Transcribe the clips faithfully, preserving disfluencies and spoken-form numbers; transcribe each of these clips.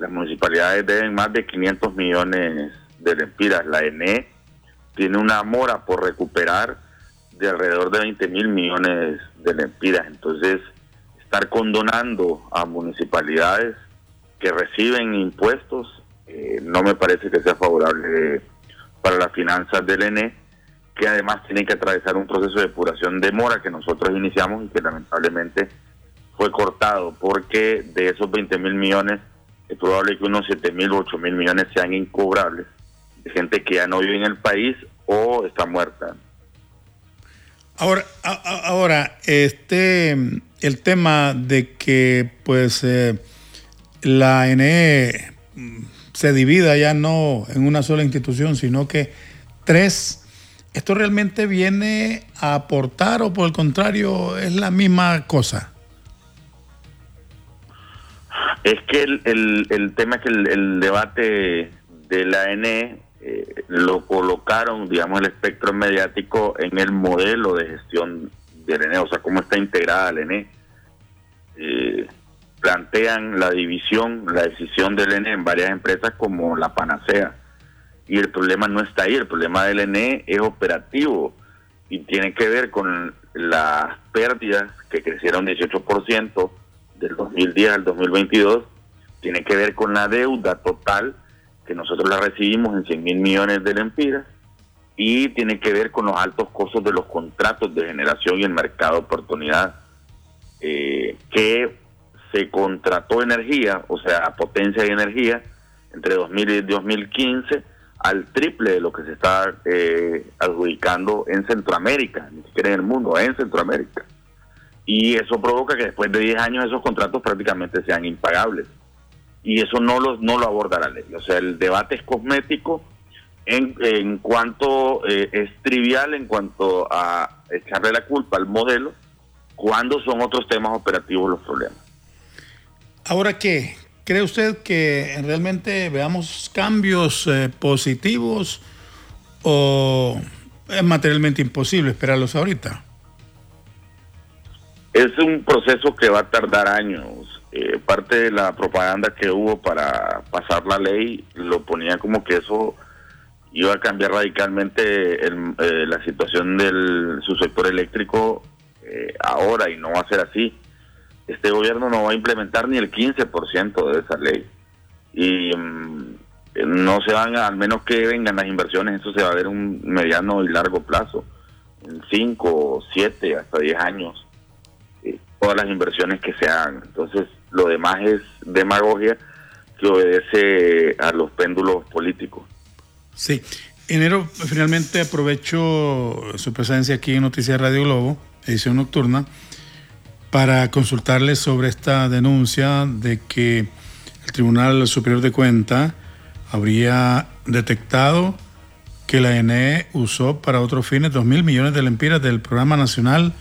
Las municipalidades deben más de quinientos millones de lempiras. La E N E tiene una mora por recuperar de alrededor de veinte mil millones de lempiras. Entonces, estar condonando a municipalidades que reciben impuestos eh, no me parece que sea favorable para las finanzas del E N E, que además tienen que atravesar un proceso de depuración de mora que nosotros iniciamos y que lamentablemente fue cortado, porque de esos veinte mil millones es probable que unos siete mil u ocho mil millones sean incobrables, de gente que ya no vive en el país o está muerta. Ahora, a, ahora este, el tema de que pues eh, la E N E se divida ya no en una sola institución, sino que tres, ¿esto realmente viene a aportar o por el contrario es la misma cosa? Es que el, el, el tema es que el, el debate de la E N E eh, lo colocaron, digamos, el espectro mediático en el modelo de gestión del E N E, o sea, cómo está integrada la E N E. Eh, plantean la división, la decisión del E N E en varias empresas como la panacea. Y el problema no está ahí, el problema del E N E es operativo y tiene que ver con las pérdidas que crecieron dieciocho por ciento del dos mil diez al dos mil veintidós, tiene que ver con la deuda total, que nosotros la recibimos en cien mil millones de lempiras, y tiene que ver con los altos costos de los contratos de generación y el mercado de oportunidad, eh, que se contrató energía, o sea, potencia y energía, entre dos mil y dos mil quince, al triple de lo que se está eh, adjudicando en Centroamérica, ni siquiera en el mundo, en Centroamérica. Y eso provoca que después de diez años esos contratos prácticamente sean impagables. Y eso no lo, no lo aborda la ley. O sea, el debate es cosmético en, en cuanto eh, es trivial en cuanto a echarle la culpa al modelo, cuando son otros temas operativos los problemas. Ahora, ¿qué? ¿Cree usted que realmente veamos cambios eh, positivos o es materialmente imposible esperarlos ahorita? Es un proceso que va a tardar años. Eh, parte de la propaganda que hubo para pasar la ley lo ponía como que eso iba a cambiar radicalmente el, eh, la situación del subsector eléctrico eh, ahora, y no va a ser así. Este gobierno no va a implementar ni el quince por ciento de esa ley. Y um, no se van, a, al menos que vengan las inversiones, eso se va a ver un mediano y largo plazo, en cinco, siete, hasta diez años. Todas las inversiones que se hagan. Entonces, lo demás es demagogia que obedece a los péndulos políticos. Sí. Enero, finalmente aprovecho su presencia aquí en Noticias Radio Globo, edición nocturna, para consultarles sobre esta denuncia de que el Tribunal Superior de Cuentas habría detectado que la E N E usó para otros fines dos mil millones de lempiras del Programa Nacional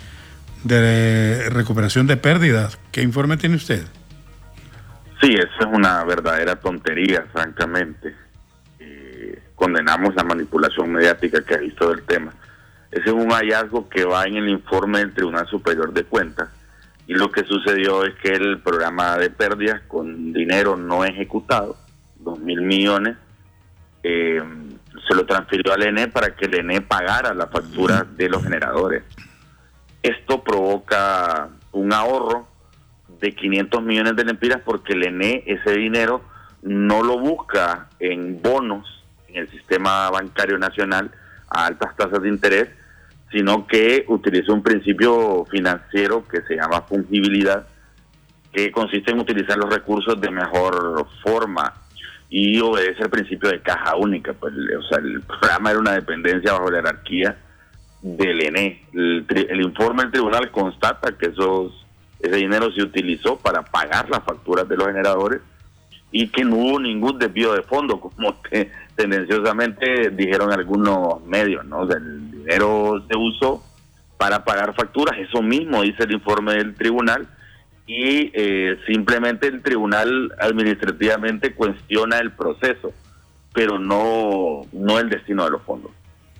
de Recuperación de Pérdidas. ¿Qué informe tiene usted? Sí, eso es una verdadera tontería, francamente. Eh, condenamos la manipulación mediática que ha visto del tema. Ese es un hallazgo que va en el informe del Tribunal Superior de Cuentas, y lo que sucedió es que el programa de pérdidas con dinero no ejecutado, dos mil millones, eh, se lo transfirió al E N E para que el E N E pagara la factura de los generadores. Esto provoca un ahorro de quinientos millones de lempiras, porque el E N E ese dinero no lo busca en bonos en el sistema bancario nacional a altas tasas de interés, sino que utiliza un principio financiero que se llama fungibilidad, que consiste en utilizar los recursos de mejor forma y obedece al principio de caja única. Pues, o sea, el programa era una dependencia bajo la jerarquía del E N E. El, el informe del tribunal constata que esos ese dinero se utilizó para pagar las facturas de los generadores y que no hubo ningún desvío de fondo, como te, tendenciosamente dijeron algunos medios, ¿no? O sea, el dinero se usó para pagar facturas, eso mismo dice el informe del tribunal, y eh, simplemente el tribunal administrativamente cuestiona el proceso, pero no, no el destino de los fondos.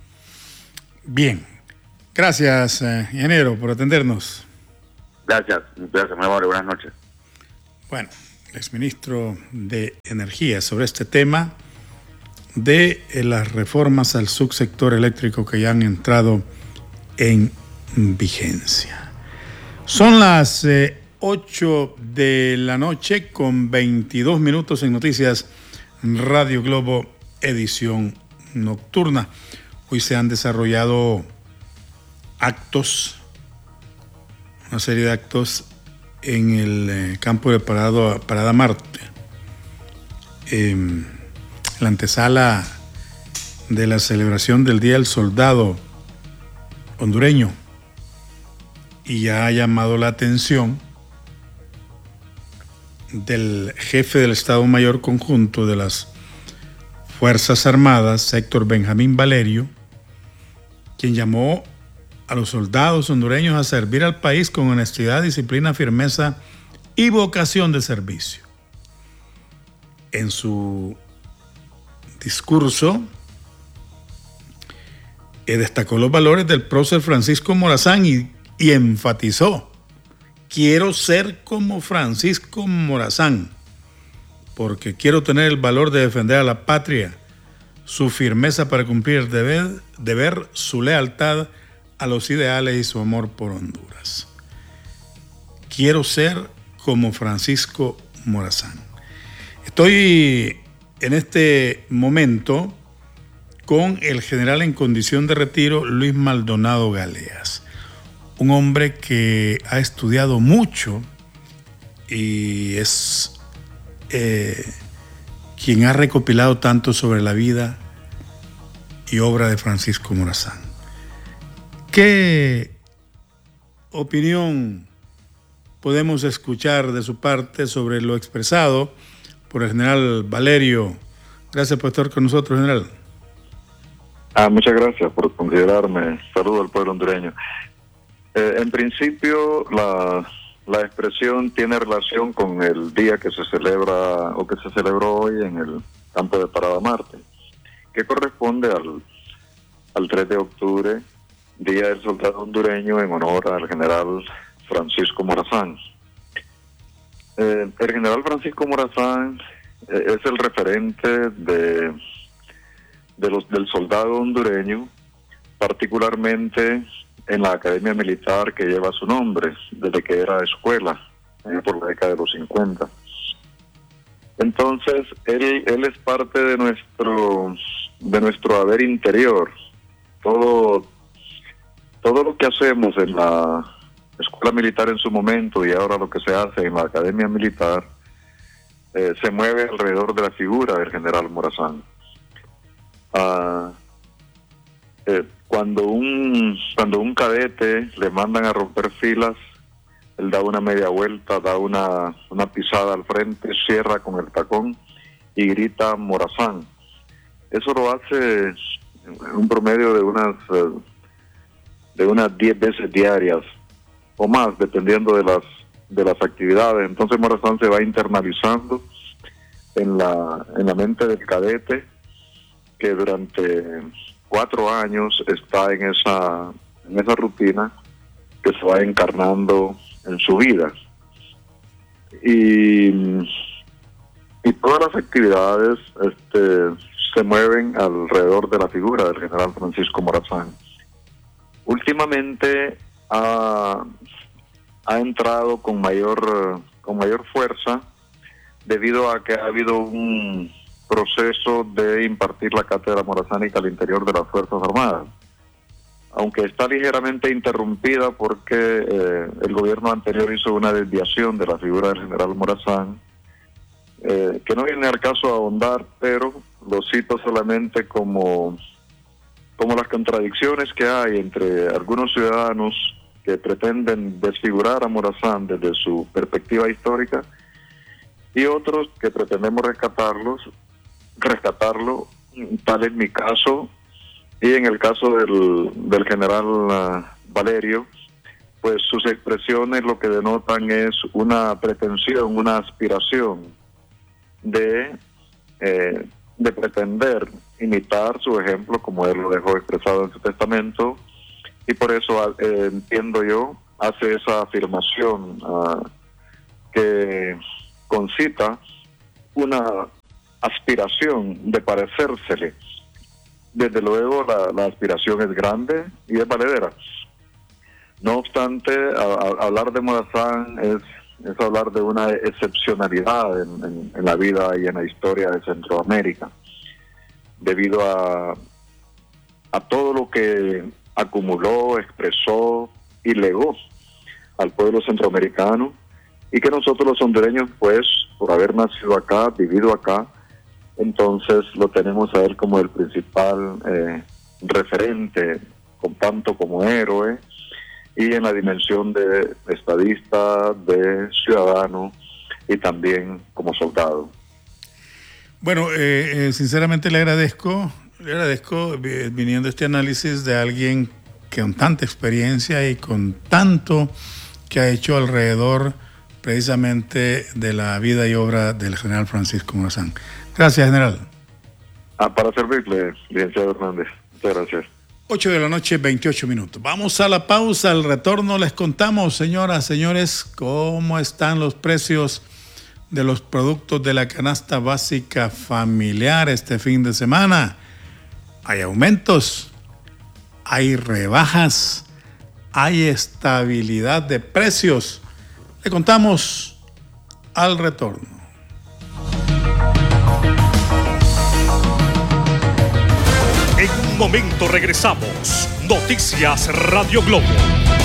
Bien, gracias, eh, ingeniero, por atendernos. Gracias, gracias, muy amable, buenas noches. Bueno, exministro de Energía, sobre este tema de las reformas al subsector eléctrico que ya han entrado en vigencia. Son las eh, ocho de la noche con veintidós minutos en Noticias Radio Globo, edición nocturna. Hoy se han desarrollado actos, una serie de actos en el eh, campo de Parado, Parada Marte, eh, la antesala de la celebración del Día del Soldado hondureño, y ya ha llamado la atención del jefe del Estado Mayor Conjunto de las Fuerzas Armadas, Héctor Benjamín Valerio, quien llamó a los soldados hondureños a servir al país con honestidad, disciplina, firmeza y vocación de servicio. En su discurso eh, destacó los valores del prócer Francisco Morazán y, y enfatizó: quiero ser como Francisco Morazán, porque quiero tener el valor de defender a la patria, su firmeza para cumplir el deber, deber, su lealtad a los ideales y su amor por Honduras. Quiero ser como Francisco Morazán. Estoy en este momento con el general en condición de retiro, Luis Maldonado Galeas, un hombre que ha estudiado mucho y es eh, quien ha recopilado tanto sobre la vida y obra de Francisco Morazán. ¿Qué opinión podemos escuchar de su parte sobre lo expresado por el general Valerio? Gracias por estar con nosotros, general. Ah, muchas gracias por considerarme. Saludo al pueblo hondureño. Eh, en principio, la, la expresión tiene relación con el día que se celebra o que se celebró hoy en el campo de Parada Marte, que corresponde al, al tres de octubre, Día del Soldado Hondureño, en honor al general Francisco Morazán. Eh, el general Francisco Morazán eh, es el referente de, de los, del soldado hondureño, particularmente en la academia militar que lleva su nombre, desde que era escuela, eh, por la década de los cincuenta. Entonces, él, él es parte de nuestro, de nuestro haber interior. Todo, todo lo que hacemos en la escuela militar en su momento y ahora lo que se hace en la academia militar, eh, se mueve alrededor de la figura del general Morazán. Ah, eh, cuando un cuando un cadete le mandan a romper filas, él da una media vuelta, da una, una pisada al frente, cierra con el tacón y grita Morazán. Eso lo hace en un promedio de unas de unas diez veces diarias o más, dependiendo de las de las actividades. Entonces Morazán se va internalizando en la en la mente del cadete, que durante cuatro años está en esa en esa rutina que se va encarnando en su vida. Y, y todas las actividades este, se mueven alrededor de la figura del general Francisco Morazán. Últimamente ha, ha entrado con mayor, con mayor fuerza debido a que ha habido un proceso de impartir la cátedra morazánica al interior de las Fuerzas Armadas, aunque está ligeramente interrumpida porque eh, el gobierno anterior hizo una desviación de la figura del general Morazán, eh, que no viene al caso a ahondar, pero lo cito solamente como, como las contradicciones que hay entre algunos ciudadanos que pretenden desfigurar a Morazán desde su perspectiva histórica y otros que pretendemos rescatarlos, rescatarlo, tal es mi caso. Y en el caso del, del general uh, Valerio, pues sus expresiones lo que denotan es una pretensión, una aspiración de, eh, de pretender imitar su ejemplo, como él lo dejó expresado en su testamento, y por eso eh, entiendo yo, hace esa afirmación uh, que concita una aspiración de parecérsele. Desde luego la, la aspiración es grande y es valedera. No obstante, a, a, hablar de Morazán es, es hablar de una excepcionalidad en, en, en la vida y en la historia de Centroamérica, debido a, a todo lo que acumuló, expresó y legó al pueblo centroamericano, y que nosotros los hondureños, pues, por haber nacido acá, vivido acá, entonces lo tenemos a él como el principal eh, referente, con tanto como héroe, y en la dimensión de estadista, de ciudadano, y también como soldado. Bueno, eh, eh, sinceramente le agradezco, le agradezco eh, viniendo este análisis de alguien que con tanta experiencia y con tanto que ha hecho alrededor precisamente de la vida y obra del general Francisco Morazán. Gracias, general. Ah, para servirle, licenciado Hernández. Muchas gracias. ocho de la noche, veintiocho minutos. Vamos a la pausa. Al retorno les contamos, señoras, señores, cómo están los precios de los productos de la canasta básica familiar este fin de semana. Hay aumentos, hay rebajas, hay estabilidad de precios. Le contamos al retorno. En un momento regresamos. Noticias Radio Globo.